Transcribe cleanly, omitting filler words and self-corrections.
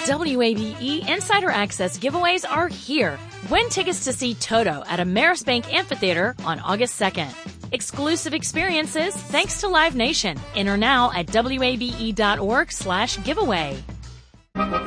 WABE Insider Access giveaways are here. Win tickets to see Toto at Ameris Bank Amphitheater on August 2nd. Exclusive experiences thanks to Live Nation. Enter now at wabe.org/giveaway.